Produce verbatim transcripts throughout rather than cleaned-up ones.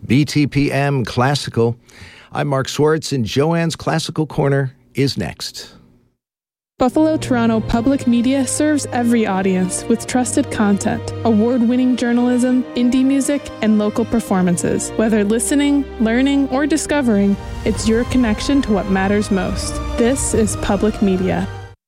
B T P M Classical. I'm Mark Swartz, and Joanne's Classical Corner is next. Buffalo Toronto Public Media serves every audience with trusted content, award-winning journalism, indie music, and local performances. Whether listening, learning, or discovering, it's your connection to what matters most. This is Public Media.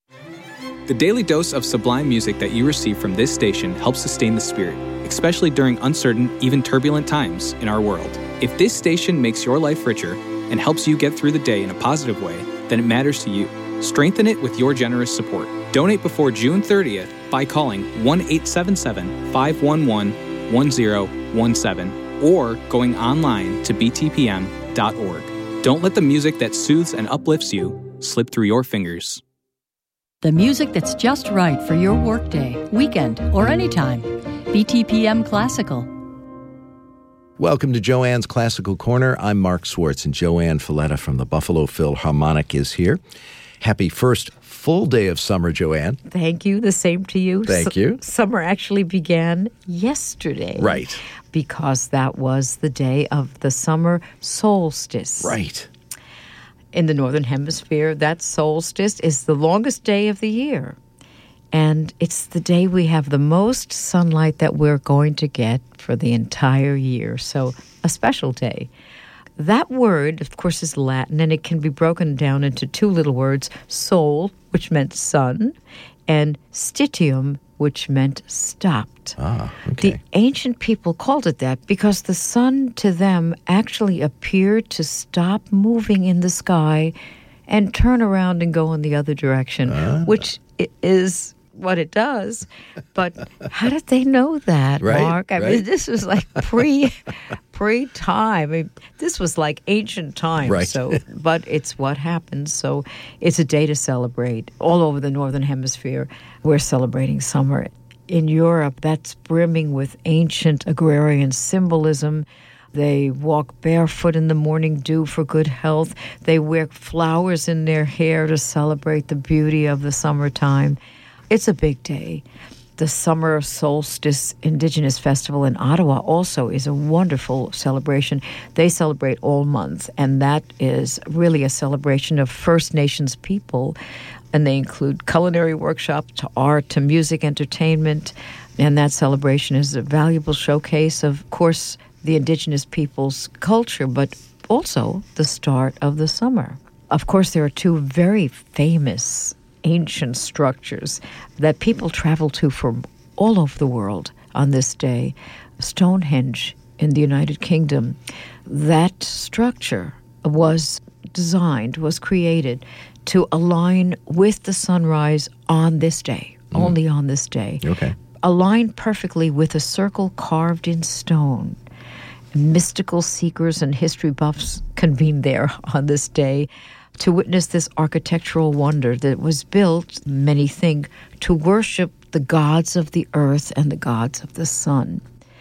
The daily dose of sublime music that you receive from this station helps sustain the spirit, especially during uncertain, even turbulent times in our world. If this station makes your life richer and helps you get through the day in a positive way, then it matters to you. Strengthen it with your generous support. Donate before June thirtieth by calling one eight seven seven, five one one, one zero one seven or going online to b t p m dot org. Don't let the music that soothes and uplifts you slip through your fingers. The music that's just right for your workday, weekend, or anytime. B T P M Classical. Welcome to Joanne's Classical Corner. I'm Mark Swartz, and Joanne Falletta from the Buffalo Philharmonic is here. Happy first full day of summer, Joanne. Thank you. The same to you. Thank you. S- summer actually began yesterday. Right. Because that was the day of the summer solstice. Right. In the Northern Hemisphere, that solstice is the longest day of the year. And it's the day we have the most sunlight that we're going to get for the entire year. So a special day. That word, of course, is Latin, and it can be broken down into two little words, sol, which meant sun, and stitium, which meant stopped. Ah, okay. The ancient people called it that because the sun to them actually appeared to stop moving in the sky and turn around and go in the other direction, ah. which is what it does. But how did they know that, right, Mark? I right. mean, this was like pre pre time. I mean, this was like ancient times. Right. So, but it's what happens. So it's a day to celebrate. All over the Northern Hemisphere, we're celebrating summer. In Europe, that's brimming with ancient agrarian symbolism. They walk barefoot in the morning dew for good health. They wear flowers in their hair to celebrate the beauty of the summertime. It's a big day. The Summer Solstice Indigenous Festival in Ottawa also is a wonderful celebration. They celebrate all month, and that is really a celebration of First Nations people. And they include culinary workshops to art to music entertainment. And that celebration is a valuable showcase of, of course, the Indigenous people's culture, but also the start of the summer. Of course, there are two very famous ancient structures that people travel to from all over the world on this day. Stonehenge in the United Kingdom. That structure was designed, was created to align with the sunrise on this day, mm. only on this day. Okay. Aligned perfectly with a circle carved in stone. Mystical seekers and history buffs convene there on this day to witness this architectural wonder that was built, many think, to worship the gods of the earth and the gods of the sun.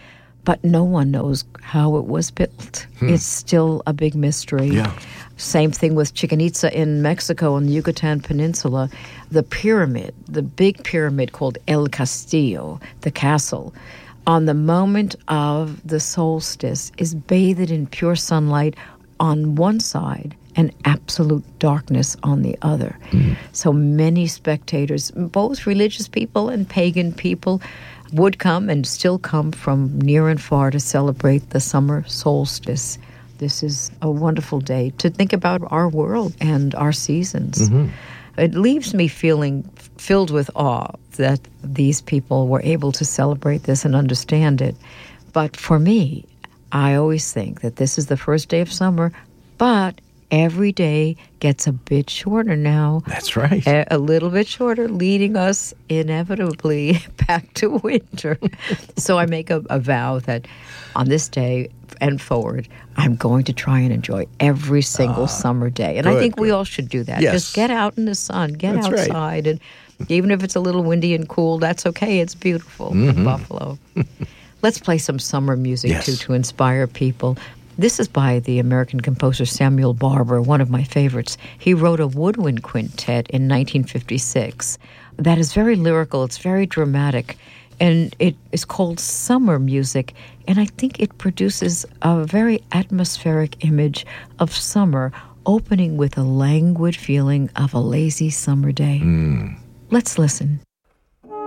But no one knows how it was built. Hmm. It's still a big mystery. Yeah. Same thing with Chichen Itza in Mexico on the Yucatan Peninsula. The pyramid, the big pyramid called El Castillo, the castle, on the moment of the solstice is bathed in pure sunlight on one side and absolute darkness on the other. Mm. So many spectators, both religious people and pagan people, would come and still come from near and far to celebrate the summer solstice. This is a wonderful day to think about our world and our seasons. Mm-hmm. It leaves me feeling filled with awe that these people were able to celebrate this and understand it. But for me, I always think that this is the first day of summer, but every day gets a bit shorter now. That's right. A, a little bit shorter, leading us inevitably back to winter. So I make a, a vow that on this day and forward, I'm going to try and enjoy every single uh, summer day. And good, I think good. we all should do that. Yes. Just get out in the sun, get that's outside. Right. And even if it's a little windy and cool, that's okay. It's beautiful mm-hmm. in Buffalo. Let's play some summer music, yes. too, to inspire people. This is by the American composer Samuel Barber, one of my favorites. He wrote a woodwind quintet in nineteen fifty-six that is very lyrical. It's very dramatic. And it is called Summer Music, and I think it produces a very atmospheric image of summer, opening with a languid feeling of a lazy summer day. Mm. Let's listen.